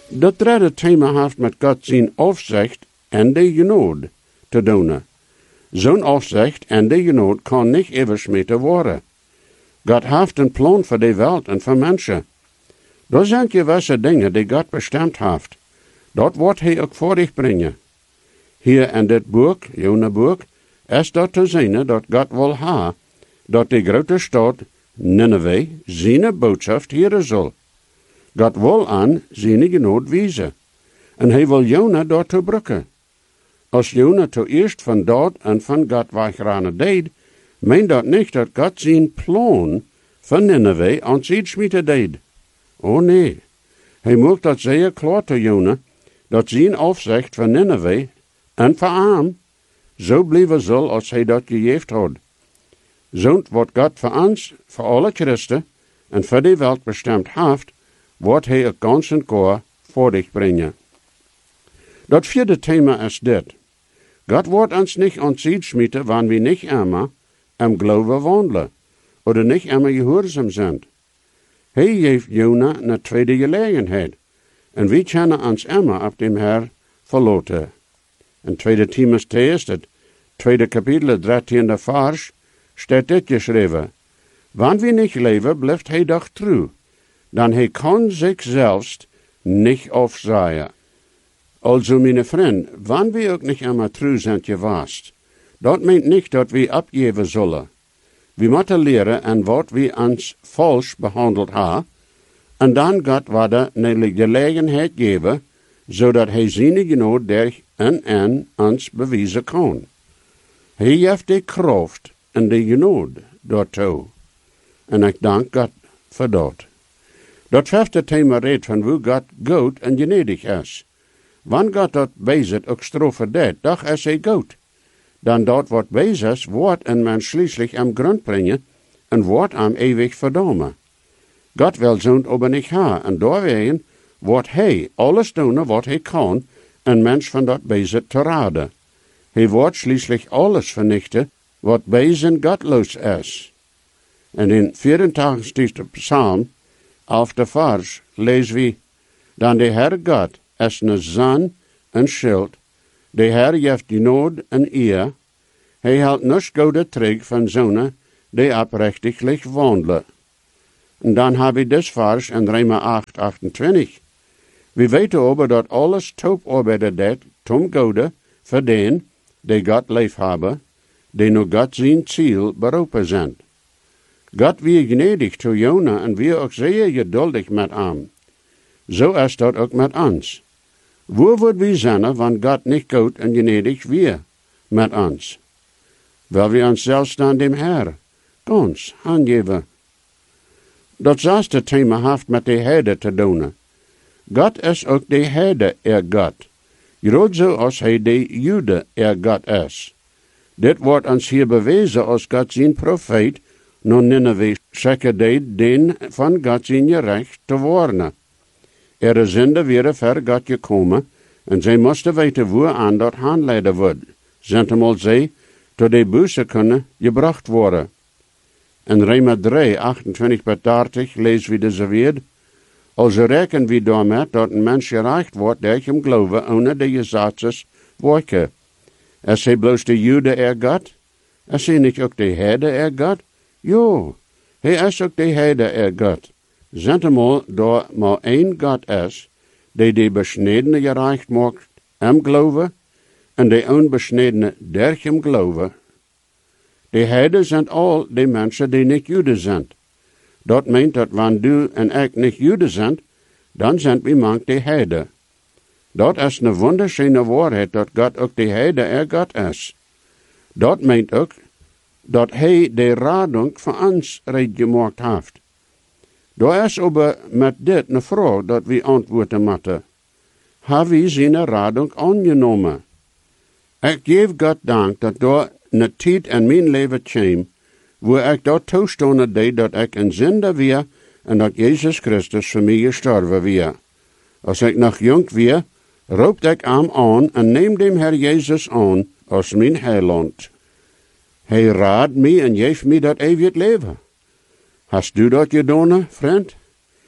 Dat derde thema heeft met God zijn opzicht en de genood te doen. Zo'n opzicht en de genood kan niet eversmeten worden. God heeft een plan voor de wereld en voor mensen. Dat zijn gewisse dingen die God bestemd heeft. Dat wordt hij ook voor zich brengen. Hier in dit boek, Jona-boek, is dat te zien dat God wil ha, dat de grote stad Nineveh zijn boodschap hier zal. God wil aan zijn genood wijzen. En hij wil Jona daartoe brukken. Als Jona eerst van dat en van God wegranen deed, meent dat niet dat God zijn plan van Nineveh aan zijn schmieden deed. Oh nee, hij maakt dat zeer klaar te Jona, dat zijn opzicht van Nineveh en van hem zo blijven zal als hij dat gegeven had. Zo'n wat God voor ons, voor alle christen en voor de wereld bestemd heeft, wordt hij het ganse koor voor zich brengen. Dat vierde thema is dit. God wordt ons niet ontzien schmieten, wanneer we niet immer im Glauben wandelen, oder niet immer gehoorzaam zijn. Hij geeft Jona een tweede gelegenheid, en we kunnen ons immer op dem Herr verlaten. In 2 Timotheus, het tweede kapitel, 13e vers, staat dit geschreven. Wanneer we niet leven, blijft hij doch trouw, dan hij kan zichzelf niet afzaaien. Also, mijn vriend, wanneer we ook niet immer trouw zijn geweest, dat meent niet dat we opgeven zullen. We moeten leren en wat we ons falsch behandeld hebben, en dan God wat een gelegenheid geven, zodat hij zijn genood durch en ons bewijzen kan. Hij heeft de kracht en de genood daartoe. En ik dank God voor dat. Dat vijfde thema redt van hoe God goed en gnädig is. Wanneer God dat bezit ook strofe deed, doch is hij goed. Dan dat wat bezig wordt en men schließlich am grond brengen en wordt am ewig verdomen. God wil zo'n aber niet ha, en doorwegen wordt hij alles doen wat hij kan, en mens van dat bezit te raden. Hij wordt schließlich alles vernichten, wat bezig godloos is. En in 84. Psalm, auf de vers, lezen we, dan de Herr God is een zon en schild, de Herr geeft genood en eer, hij houdt niets goede terug van zonen, die oprechtiglijk wandelen. En dan heb ik dus vers in Römer 8, 28. We weten over dat alles tooparbeiden deed, tom goede, voor den, die God lief hebben, die nu God zijn ziel beroepen zijn. God wie gnädig to Jona en wie ook zeer geduldig met hem. Zo is dat ook met ons. Waar wordt we zijn, wanneer God niet goed en gnädig weer met ons? Wel we ons zelfs dan dem Herr ganz aangeven. Dat zesde thema heeft met de herde te doen. God is ook de herde God. Groot zoals hij de Jude God is. Dit wordt ons hier bewezen als God zijn profeet naar Nineveh zeker deed den van God zijn gerecht te worden. Zinde weer ver God gekomen en zij moesten weten hoe aan dat handleiden wordt. Zentemal zij tot de bussen kunnen gebracht worden. In Römer 3, 28 tot 30 lezen we deze weer. Also rekenen we daarmee dat een mens gerecht wordt door hem geloven ohne de gesetzes werken. Is hij bloos de Jude God? Is hij niet ook de herde God? Jo, hij is ook de herde God. Zentemal door maar één God is, die de besnedene gerecht maakt hem geloven, en de onbesnedene durch hem geloven. De heiden zijn al de mensen die niet Jude zijn. Dat meent dat wanneer du en ik niet Jude zijn, dan zijn we mank de heiden. Dat is een wunderschöne waarheid dat God ook de heide God is. Dat meent ook dat hij de radung van ons reed gemaakt heeft. Daar is aber met dit een vraag dat we antwoorden moeten. Hebben we zijn radung aangenomen? Ik geef God dank dat door een tijd in mijn leven kwam, waar ik dat toestaan deed dat ik een zinde weer en dat Jezus Christus voor mij gestorven weer. Als ik nog jong weer, roept ik hem aan en neem dem Herr Jezus aan als mijn heiland. Hij raadt mij en geeft mij dat eeuwig leven. Hast du dat gedaan, vriend?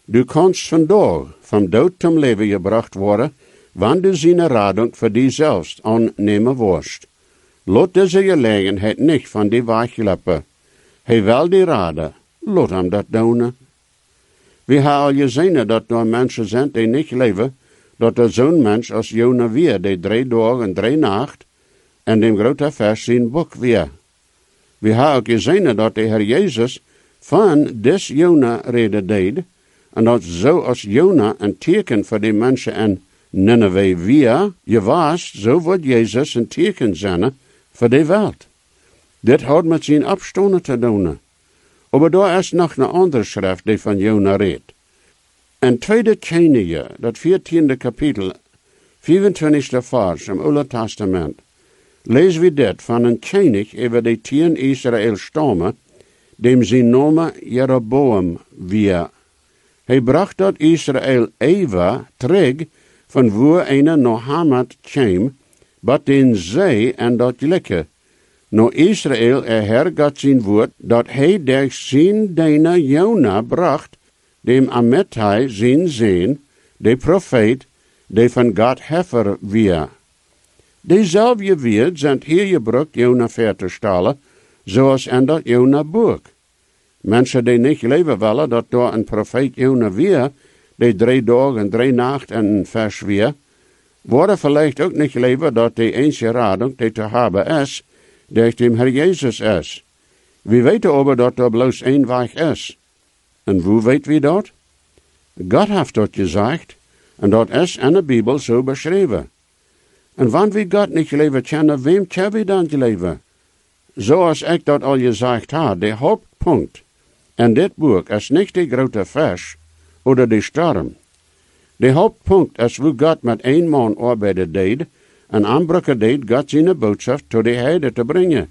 Du kannst vandaag vom dood zum Leben gebracht worden, wanneer du zijn radung voor die zelfs aannemen worst. Laat deze gelegenheid niet van die wegglippen. Hij wil die raden, laat hem dat doen. We hebben al gezien dat er mensen zijn die niet leven, dat er zo'n mens als Jona weer, die 3 dagen en 3 nacht, en dem grote vers zijn boek weer. We hebben ook gezien dat de Heer Jezus van des Jona reden deed, en dat zo als Jona een teken voor die mensen en Nineveh weer, je was, zo wordt Jezus een teken zijn voor de wereld. Dit had met zijn opstonden te doen. Maar daar is nog een andere schrift die van Jona redt. In 2 Könige, dat 14e kapitel, 25e vers im Oude Testament, lezen we dit van een koning over de 10 Israël stammen, dem zijn naam Jeroboam weer. Hij bracht dat Israël even terug van waar een Mohammed kwam, wat den zij en dat likke. No Israël hergat zijn woord, dat hij durch zijn diener Jona bracht, dem Amittai zijn zin, de profeet, de van God heffer weer. Dezelfde woord zijn hier gebruikt Jona ver te stellen, zoals in dat Jona boek. Mensen die niet leven willen dat door een profeet Jona weer, die 3 dagen en 3 nacht en een vers weer, worden vielleicht ook niet leven dat die enige radung die te hebben is, durch dem Herr Jezus is. We weten aber dat er bloos 1 weg is. En hoe weet we dat? God heeft dat gezegd, en dat is in de Bibel zo beschreven. En wanneer we God niet leven kennen, wem kunnen we dan leven? Zoals ik dat al gezegd heb, de hoofdpunt in dit boek is niet de grote vers oder de storm. De hoofdpunt is hoe God met 1 man arbeiden deed, en aanbrukken deed God zijn boodschap tot de heide te brengen.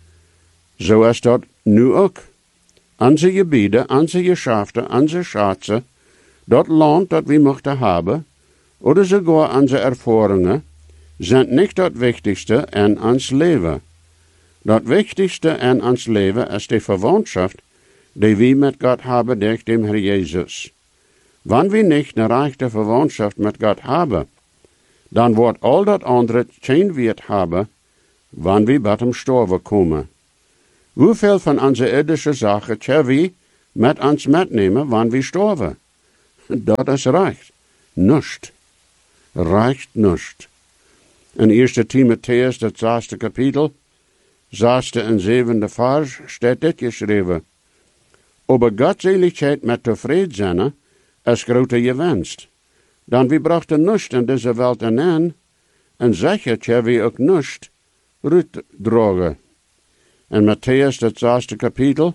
Zo is dat nu ook. Onze gebieden, onze geschäften, onze schatsen, dat land dat we mochten hebben, oder sogar onze ervaringen, zijn niet dat wichtigste in ons leven. Dat wichtigste in ons leven is de verwantschap die we met God hebben durch dem Herr Jezus. Wanneer we niet een rechte verwantschap met God hebben, dan wordt al dat andere geen wert hebben, wanneer we bij hem sterven komen. Hoeveel van onze irdische zaken kunnen we met ons metnemen wanneer we sterven? Dat is recht. Nust. Recht nust. In 1 Timotheus, dat 6e kapitel, 6e en 7e vers, staat dit geschreven. Aber Gottseligkeit met tevreden zijn, is groter gewenst. Dan we brachten nust in deze wereld aan, en zeker kunnen we ook nust uitdragen. In Matthäus, dat 6e kapitel,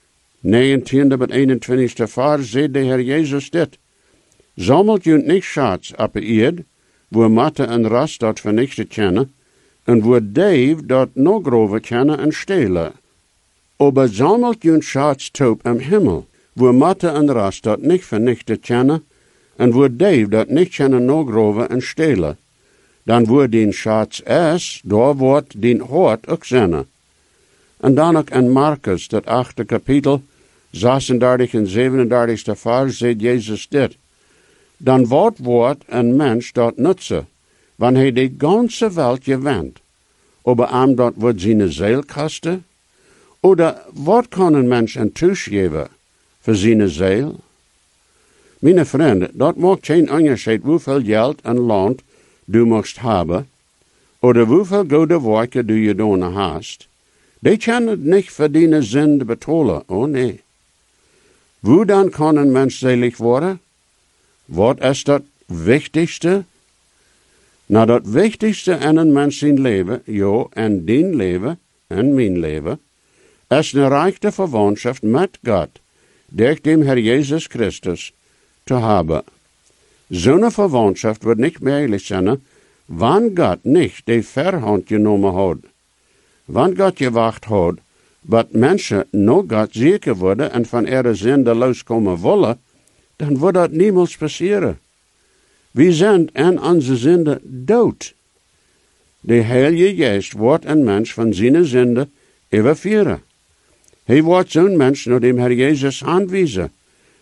19e tot 21e vers, zegt de Heer Jezus dit. Sammelt je niet schatz op de eerd, wo matte en rast dat vernichten kennen, en wo Dave dat nog grover kennen en stelen. Aber sammelt je schatz top im Himmel, wo matte en rast dat niet vernichten kennen, en wo Dave dat niet kennen nog grover en stelen. Dan wo den schatz is, daar wordt den hart ook zijn. En dan ook in Markus, dat 8e kapitel, 36 en 37 vers, zegt Jezus dit. Dan wordt een mens dat nutze, wanneer hij de ganze wereld gewinnt. Aber am dat wordt zijn ziel kosten? Oder wat kan een mens een toegeven voor zijn ziel? Mijn vrienden, dat maakt geen onderscheid hoeveel geld en land du mocht hebben, oder hoeveel goede werken du je doen hast. Die kunnen het niet voor die zin betalen, oh nee. Hoe dan kan een mens selig worden? Wat is dat wichtigste? Nou, dat wichtigste in een mens zijn leven, ja, en dien leven, en mijn leven, is een rechte verwantschap met God, durch dem Herr Jezus Christus, te hebben. Zo'n verwantschap wordt niet mogelijk zijn, wanneer God niet de verhand genomen had. Wanneer God gewacht had, wat mensen nog God zeker worden en van ihre zinde loskomen willen, dan wordt dat niemals passeren. We zijn in onze zinde dood. De Heilige Geest wordt een mens van zijn zinde overvieren. Hij wordt zo'n mens naar dem Herr Jezus aanwijzen,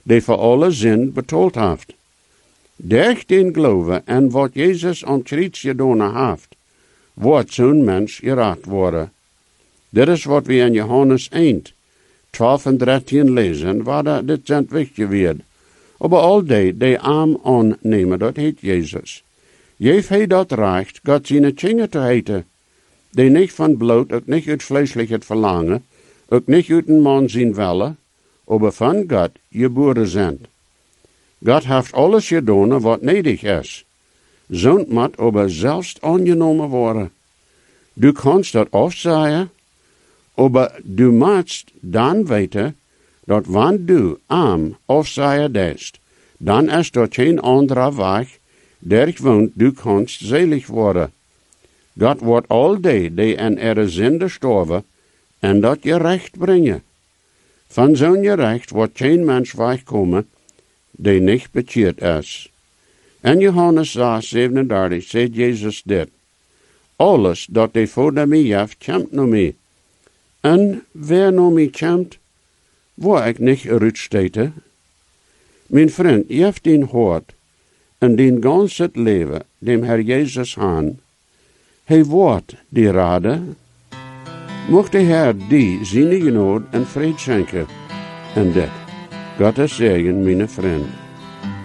die voor alle zin betoeld heeft. Durch den Glaube en wat Jezus aan het kruis gedaan heeft, wordt zo'n mens gerecht worden. Dit is wat we in Johannes 1, 12 en 13 lezen, waar dit zijn wichtig wird. Aber al die arm aannemen, dat heet Jezus. Geef hij dat recht, God zijn kinderen te heten, die niet van bloed, ook niet uit vleeselijk het verlangen, ook niet uit een man zijn willen, aber van God geboren zijn. God heeft alles gedaan wat nedig is. Zo'n moet aber zelfs aangenomen worden. Du kannst dat afzeggen, aber du musst dan weten, dat wanneer du arm afzeggen dest, dan is dat geen andere weg, der woont du kannst selig worden. God wordt al die in ihre zinde sterven, en dat je recht brengen. Van zo'n gerecht wordt geen mens wegkomen, die niet bekeerd is. In Johannes 6, 37 zegt Jezus dit: alles dat die voor mij heeft, komt naar mij. En wer naar mij komt, waar ik niet uitstete. Mijn vriend, je hebt den hoort, en den ganse leven, dem Herr Jezus aan. Hij wordt die rade. Mocht de Herr die zijn genade en vrede schenken. En dit, Gottes zegen, mijn vriend.